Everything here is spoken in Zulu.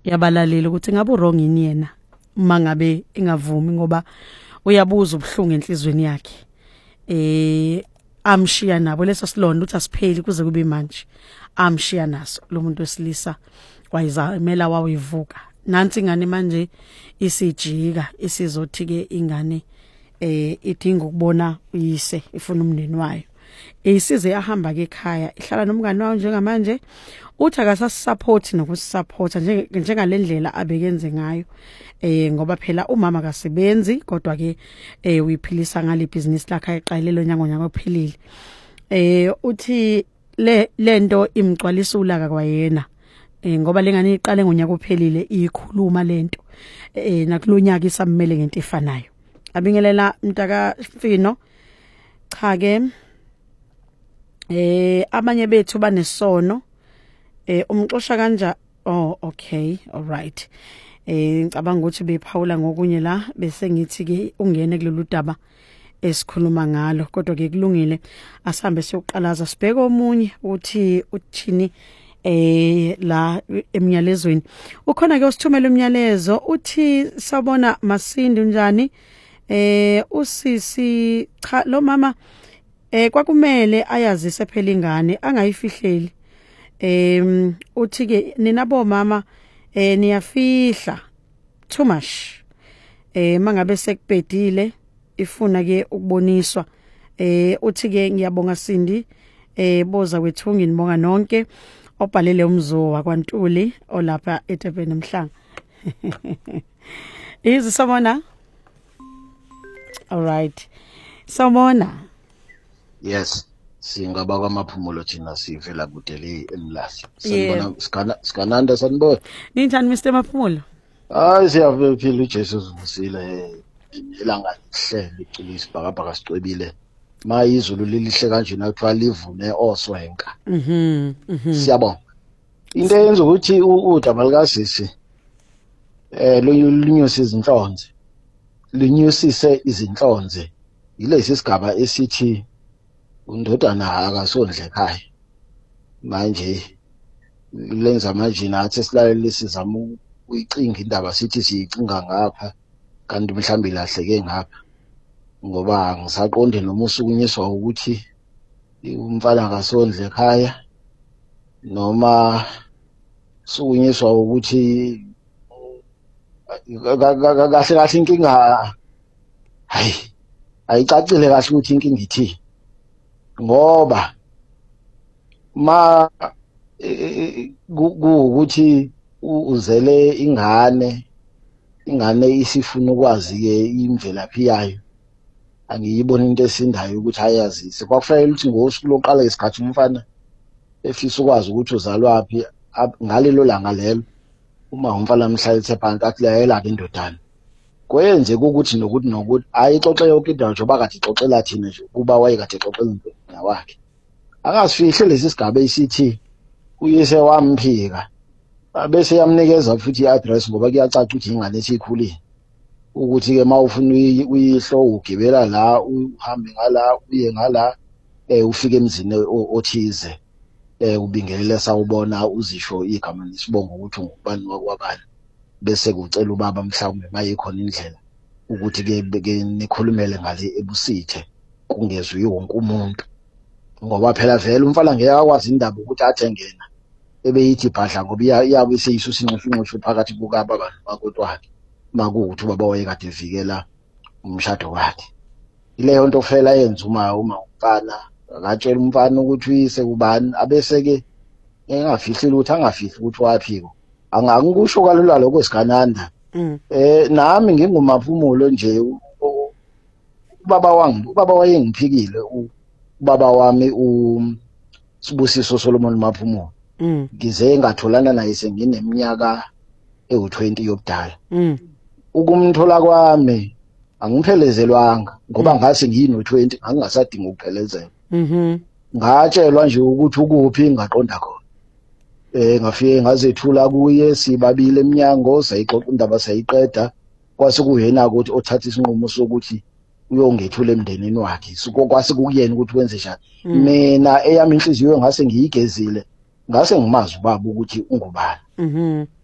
yabalaleli ukuthi ngabe wrong yini yena mangabe engavumi ngoba uyabuza ubhlungu enhlizweni yakhe. Amshiya nabo leso silonda uthi asipheli kuze kube manje. Amshiya naso lo muntu wesilisa wayizamela wawivuka. Nansi ingane manje isijika isizothi ke ingane idinga ukubona uyise ifuna umndeni wayo. Isize yahamba ke ekhaya ihlala nomngane wayo njengamanje uthi akasasupport nokusupporta njengalendlela abekenze ngayo. Ngoba phela umama kasebenzi kodwa ke uyiphilisa ngale business lakhe ayiqalelo nyanga ophilile. Uthi lento imgcwalisa ulaka kwayena. Ngoba lengane iqale ngonyaka ophelile ikhuluma lento. Nakulonyaka isamele ngento efanayo. Abingelela mntaka Mfino. Cha ke abanye bethu banesono umxosha kanja. Oh okay, all right. Ngicabanga ukuthi bephawula ngokunye la bese ngithi ke ungene kulolu daba esikhuluma ngalo kodwa ke kulungile asihambe siyoqalaza sibheke omunye uthi uthini la emnyalezweni ukhona ke usithumela umnyalezo uthi sabona Masindi njani usisi cha lo mama kwakumele ayazise phela ingane angayifihleli. Uthi ke ninabo mama niyafihla too much. Mangabe sekubhedile ifuna ke ukuboniswa. Uthi ke ngiyabonga Sindi boza kwethungi nibonga nonke obhalele umzowa kwaNtuli olapha eThekwini Mhlanga. Is someone? All right. Someone? Yes. Singaba kwamaphumulo thina sivela kudeli eMlazi. Sanibona Sikananda sanibona. Ninjani Mr Maphumulo? Hayi siyaphila uJesu uzusile ilanga lihle licile isibhakabhaka sicwebile. Mayizulu lilihle kanje nakuthiwa livune oswenka. Siyabonga. Into eyenza ukuthi udaba likasisi lunyusa izinhlonze. Linyusise izinhlonze. Yilesi sigaba esithi undodana akasondle ekhaya. Manje lenza manje nathi silalele sizama uyicinga indaba sithi siyicinga ngapha kanti mhlambe ilahleke ngapha. Ngoba ngisaqonde noma usukunyiswa ukuthi umfana akasondle ekhaya noma sukunyiswa ukuthi kahle inkinga hayi ayicacile kahle ukuthi inkinga ithi ngoba ma ukuthi uzele ingane isifuna ukwazi ke imvelaphi yayo angiyibona into esindayo ukuthi ayazise kwakufanele ukuthi ngosuku loqala isikhathi umfana efisa ukwazi ukuthi uzalwaphi ngalelo langa lelo uma umfana mhlayethe phansi akulayela ke indodana kwenze ukuthi nokuthi ayixoxe yonke indawo njengoba kade ixoxela thina nje kuba wayekade exoxela indodana wakhe akasifihle lesi sigaba esithi uyise wamphika bese yamnikeza futhi i-address ngoba kuyacaca ukuthi ingane esikhulile ukuthi ke mawufuna uyihlo ugibela la uhambe ngala uye ngala ufike emzini othize ubingelele sawubona uzisho igama lesibongo ukuthi ungubani wakwabani bese kucela ubaba mhlawumbe mayikhona indlela ukuthi ke nikhulumele ngale ebusithe kungezwe wonke umuntu ngoba phela vele umfana ngeke akwazi indaba ukuthi athengena ebeyithi phahla ngoba iyabe seyisusa inxushunxushu phakathi kukaba abantu bakotwakhe makuthi ubaba wayekade evikela umshado wakhe. Ileyo nto fela yenza uma umfana akatshela umfana ukuthi uyise ubani abese ke engafihli ukuthi angafihli ukuthi waphiko angakusho kalula lokho Sikananda. Nami ngingumaphumulo nje ubaba wayengiphikile ubaba wami uSibusiso Solomon Maphumulo. Ngize ngatholana naye sengineminyaka ewu20 yobudala. Ukumthola kwami angiphelezelwanga ngoba ngase ngino20 angingasadinga ukuphelezelwa. Ngatshelwa nje ukuthi ukuphi ngaqonda khona. Ngafike ngazethula kuye sibabile eminyango sayixoxa indaba sayiqeda kwase kuyena ukuthi othatha isinqumo sokuthi uyongethula emndenini wakhe suko kwase kuyena ukuthi wenze njani. Mina eyami inhliziyo ngase ngiyigezile ngase ngimazi ubaba ukuthi ungubani.